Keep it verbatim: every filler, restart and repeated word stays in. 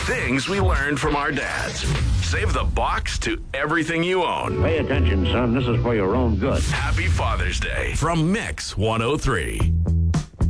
Things we learned from our dads. Save the box to everything you own. Pay attention, son. This is for your own good. Happy Father's Day from Mix one oh three.